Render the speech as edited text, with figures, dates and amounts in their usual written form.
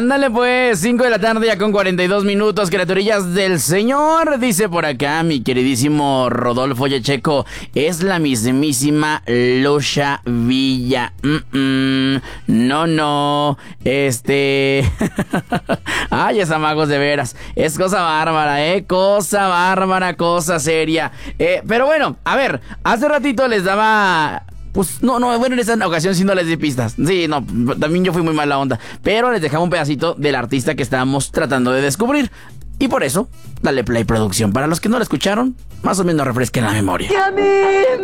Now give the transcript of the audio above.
Ándale pues, 5 de la tarde ya con 42 minutos, criaturillas del Señor. Dice por acá mi queridísimo Rodolfo Yecheco, es la mismísima Lucha Villa. No. Ay, es amagos de veras. Es cosa bárbara, cosa bárbara, cosa seria. Pero bueno, a ver, hace ratito les daba... Pues bueno, en esa ocasión sí no les di pistas. Sí, no, también yo fui muy mala onda. Pero les dejaba un pedacito del artista que estábamos tratando de descubrir. Y por eso, dale play producción. Para los que no la escucharon, más o menos refresquen la memoria. Y a mí